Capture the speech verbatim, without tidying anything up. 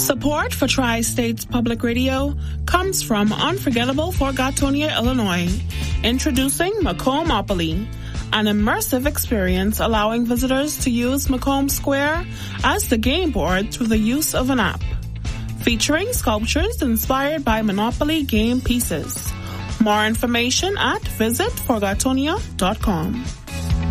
Support for Tri-States Public Radio comes from Unforgettable for Gatonia, Illinois. Introducing Macomopoly, an immersive experience allowing visitors to use Macomb Square as the game board through the use of an app. Featuring sculptures inspired by Monopoly game pieces. More information at visit forgatonia dot com.